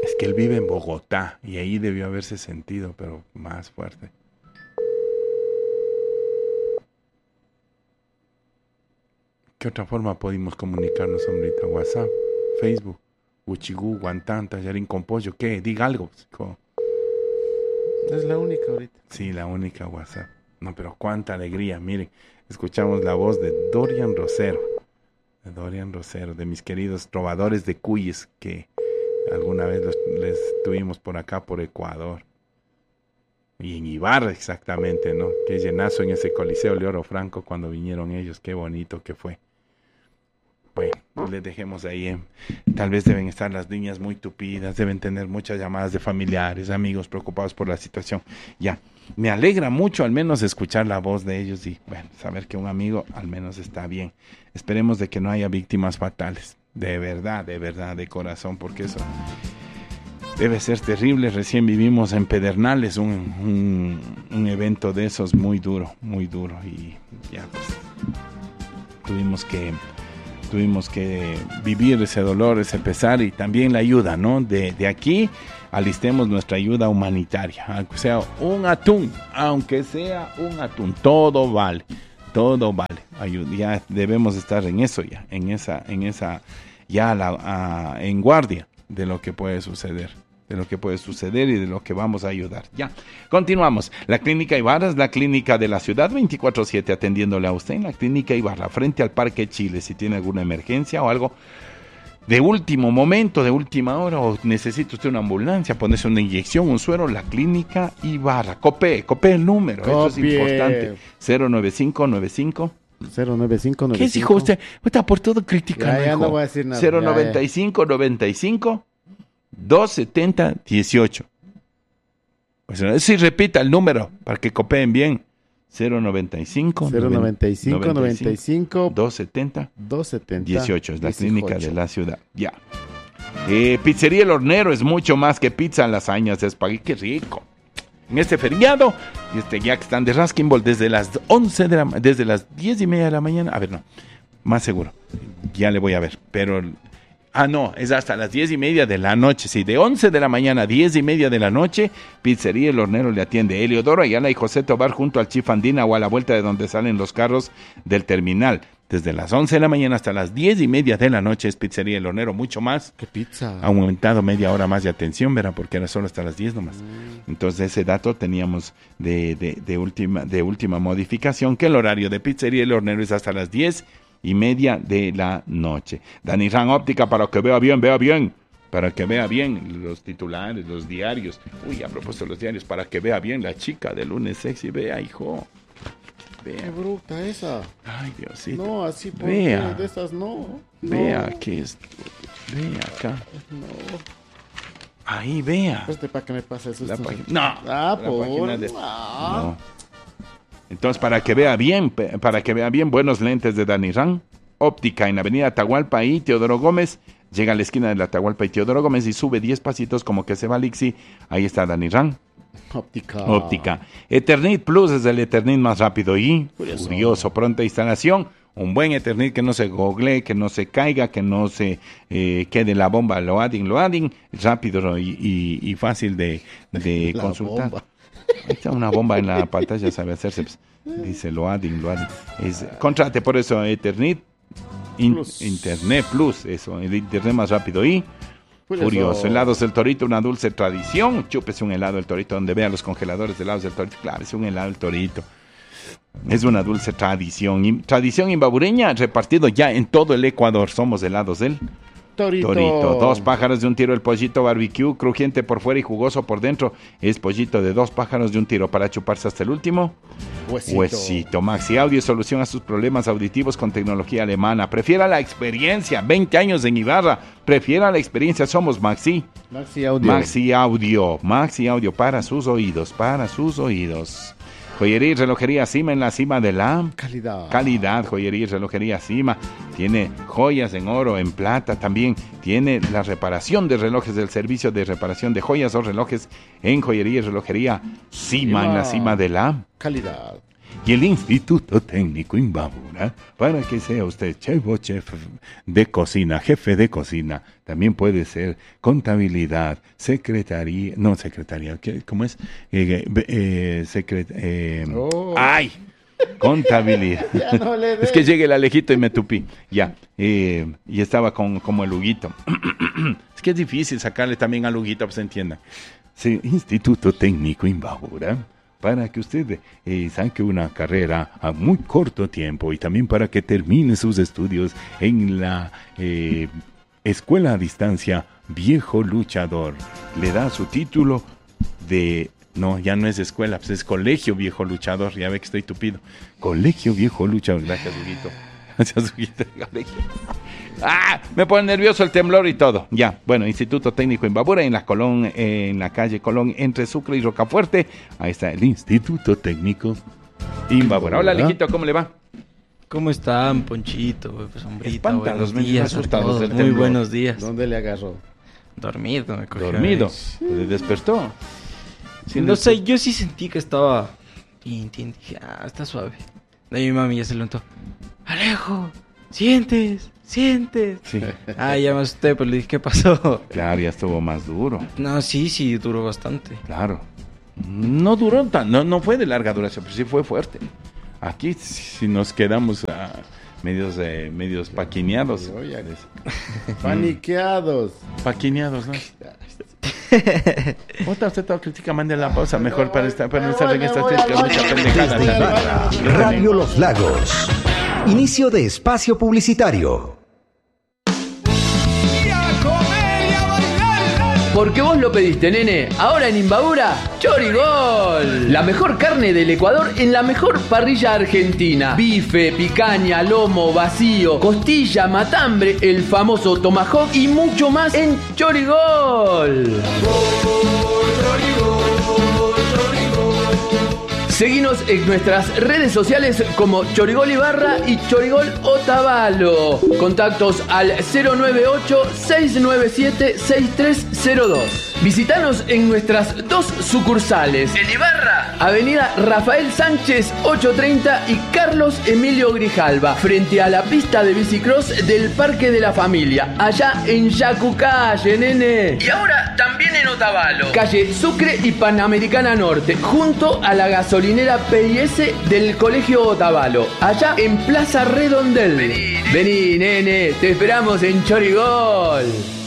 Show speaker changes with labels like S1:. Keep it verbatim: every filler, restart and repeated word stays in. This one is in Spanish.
S1: Es que él vive en Bogotá y ahí debió haberse sentido, pero más fuerte. ¿Qué otra forma podemos comunicarnos, hombrita? WhatsApp, Facebook, Uchigú, Guantán, Tallarín con pollo, ¿qué? Diga algo. Chico.
S2: Es la única ahorita.
S1: Sí, la única WhatsApp. No, pero cuánta alegría. Miren, escuchamos la voz de Dorian Rosero. De Dorian Rosero, de mis queridos trovadores de Cuyes, que alguna vez los, les tuvimos por acá, por Ecuador. Y en Ibarra, exactamente, ¿no? Qué llenazo en ese Coliseo Leoro Franco cuando vinieron ellos. Qué bonito que fue. Bueno, les dejemos ahí. ¿eh? Tal vez deben estar las líneas muy tupidas, deben tener muchas llamadas de familiares, amigos preocupados por la situación. Ya, me alegra mucho al menos escuchar la voz de ellos y, bueno, saber que un amigo al menos está bien. Esperemos de que no haya víctimas fatales. De verdad, de verdad, de corazón, porque eso debe ser terrible. Recién vivimos en Pedernales un, un, un evento de esos muy duro, muy duro. Y ya, pues, tuvimos que... Tuvimos que vivir ese dolor, ese pesar y también la ayuda, ¿no? De, de aquí alistemos nuestra ayuda humanitaria, aunque sea un atún, aunque sea un atún, todo vale, todo vale. Ayuda, ya debemos estar en eso ya, en esa, en esa, ya la, a, en guardia de lo que puede suceder. de lo que puede suceder y de lo que vamos a ayudar. Ya, continuamos. La Clínica Ibarra es la clínica de la ciudad, veinticuatro siete atendiéndole a usted en la Clínica Ibarra, frente al Parque Chile. Si tiene alguna emergencia o algo de último momento, de última hora, o necesita usted una ambulancia, ponerse una inyección, un suero, la Clínica Ibarra. Copé, copé el número,
S2: Copie.
S1: esto es importante. cero nueve cinco nueve cinco
S2: cero nueve cinco nueve cinco
S1: ¿Qué es, hijo? Usted está por todo criticando,
S2: ya, ya
S1: hijo.
S2: no voy a decir nada.
S1: cero nueve cinco noventa y cinco dos setenta dieciocho. Pues sí, repita el número para que copien bien. cero noventa y cinco
S2: noventa y cinco noventa y cinco
S1: dos setenta
S2: dos setenta
S1: dieciocho. Es la
S2: dieciocho.
S1: clínica de la ciudad. Ya. Eh, Pizzería El Hornero es mucho más que pizza, lasañas, espagueti. Qué rico. En este feriado, y este ya que están de Raskin Ball desde las once de la desde las diez y media de la mañana. A ver, no, más seguro. Ya le voy a ver, pero. Ah, no, es hasta las diez y media de la noche. Sí, de once de la mañana a diez y media de la noche, Pizzería El Hornero le atiende. Eliodoro Ayala y José Tobar junto al Chifandina o a la vuelta de donde salen los carros del terminal. Desde las once de la mañana hasta las diez y media de la noche es Pizzería El Hornero. Mucho más.
S2: ¿Qué pizza?
S1: Ha aumentado media hora más de atención, ¿verdad? Porque era solo hasta las diez nomás. Mm. Entonces ese dato teníamos de, de, de, última, de última modificación, que el horario de Pizzería El Hornero es hasta las diez y media de la noche. Danirán Óptica, para que vea bien, vea bien, para que vea bien los titulares, los diarios. Uy, a propósito de los diarios, para que vea bien la chica de Lunes Sexy, vea, hijo. Vea.
S2: Qué bruta esa.
S1: Ay, Diosito.
S2: No, así por
S1: vea.
S2: de esas no.
S1: Vea
S2: no.
S1: que es. Vea acá.
S2: No.
S1: Ahí, vea.
S2: Este para que me pase eso.
S1: La página. No.
S2: Ah,
S1: la
S2: por.
S1: página de...
S2: Ah.
S1: No. Entonces, para que vea bien, para que vea bien, buenos lentes de Danirán Óptica en Avenida Atahualpa y Teodoro Gómez. Llega a la esquina de la Atahualpa y Teodoro Gómez y sube diez pasitos como que se va al Ixi. Ahí está Danirán
S2: Óptica.
S1: Óptica. Eternit Plus es el Eternit más rápido y
S2: Curioso.
S1: furioso. Pronta instalación. Un buen Eternit que no se gogle, que no se caiga, que no se eh, quede la bomba loading, loading. Rápido y, y, y fácil de, de consultar.
S2: Bomba.
S1: Ahí está una bomba en la pantalla, sabe hacerse. Pues, dice loading, loading. Es, contrate por eso Eternit in,
S2: Plus.
S1: Internet Plus, eso, el internet más rápido y
S2: Curioso.
S1: furioso. Helados del Torito, una dulce tradición. Chúpese un helado del Torito donde vea los congeladores de helados del Torito. Claro, es un helado del Torito. Es una dulce tradición. Y, tradición imbabureña repartido ya en todo el Ecuador. Somos helados del
S2: Torito.
S1: Torito. Dos pájaros de un tiro, el pollito barbecue, crujiente por fuera y jugoso por dentro. Es pollito de dos pájaros de un tiro para chuparse hasta el último
S2: Huesito.
S1: huesito. Maxi Audio, solución a sus problemas auditivos con tecnología alemana. Prefiera la experiencia. veinte años en Ibarra. Prefiera la experiencia. Somos Maxi.
S2: Maxi Audio.
S1: Maxi Audio. Maxi Audio para sus oídos. Para sus oídos. Joyería y relojería Cima en la cima de la
S2: Calidad.
S1: calidad. Joyería y relojería Cima. Tiene joyas en oro, en plata. También tiene la reparación de relojes, del servicio de reparación de joyas o relojes en joyería y relojería Cima,
S2: Cima.
S1: en la cima de la
S2: Calidad.
S1: y el Instituto Técnico Imbabura para que sea usted chef o chef de cocina, jefe de cocina. También puede ser contabilidad, secretaría, no secretaría, ¿qué, ¿cómo es? Eh, eh, secret, eh,
S2: Oh.
S1: ¡Ay! Contabilidad.
S2: Ya no le des.
S1: Es que llegue el Alejito y me tupí. Ya. Eh, y estaba con, como el Huguito. Es que es difícil sacarle también al Huguito, pues entiendan. Sí, Instituto Técnico Imbabura, para que usted eh, saque una carrera a muy corto tiempo y también para que termine sus estudios en la eh, Escuela a Distancia Viejo Luchador. Le da su título de... No, ya no es escuela, pues es Colegio Viejo Luchador. Ya ve que estoy tupido. Colegio Viejo Luchador. Gracias, Huguito. Gracias, Huguito. ¡Ah! Me pone nervioso el temblor y todo. Ya, bueno, Instituto Técnico Imbabura en la Colón, eh, en la calle Colón, entre Sucre y Rocafuerte. Ahí está el Instituto Técnico Imbabura. Hola, Alejito, ¿cómo le va?
S3: ¿Cómo están, Ponchito, pues, hombrita?
S1: Espántalos,
S3: Buenos
S1: me
S3: días a
S1: asustados
S3: todos,
S1: del
S3: muy
S1: temblor.
S3: buenos días.
S2: ¿Dónde le agarró?
S3: Dormido me cogió.
S1: Dormido.
S3: ahí.
S1: Se despertó. Sí,
S3: No sé, yo sí sentí que estaba... Tin, tin, dije, ah, está suave. De ahí mi mami ya se levantó. Alejo, sientes, sientes.
S1: Sí,
S3: Ah, ya me asusté, pero le dije, ¿qué pasó?
S1: claro, ya estuvo más duro.
S3: No, sí, sí, duró bastante.
S1: Claro. No duró tan, no, no fue de larga duración, pero sí fue fuerte. Aquí si nos quedamos a medios eh, medios paquineados.
S2: Oye, paniqueados.
S1: Paquineados, ¿no? Otra usted todo critica, mande la pausa mejor para estar para no estar en estas críticas, mucha pendejada.
S4: Radio Los Lagos. Inicio de espacio publicitario.
S5: Porque vos lo pediste, nene. Ahora en Imbabura, Chorigol. La mejor carne del Ecuador en la mejor parrilla argentina. Bife, picaña, lomo, vacío, costilla, matambre, el famoso tomahawk y mucho más en Chorigol. Seguinos en nuestras redes sociales como Chorigol Ibarra y Chorigol Otavalo. Contactos al cero nueve ocho, seis nueve siete, seis tres cero dos. Visítanos en nuestras dos sucursales. En Ibarra, Avenida Rafael Sánchez ochocientos treinta y Carlos Emilio Grijalva, frente a la pista de bicicross del Parque de la Familia, allá en Yacucalle, nene. Y ahora también en Otavalo, calle Sucre y Panamericana Norte, junto a la gasolinera P I S del Colegio Otavalo, allá en Plaza Redondel. Vení, Vení nene, te esperamos en Chorigol.